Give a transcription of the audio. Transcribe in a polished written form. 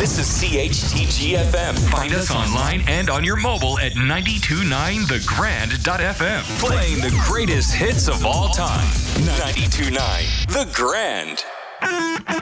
This is CHTG FM. Find us online and on your mobile at 929thegrand.fm. Playing the greatest hits of all time. 92.9 The Grand.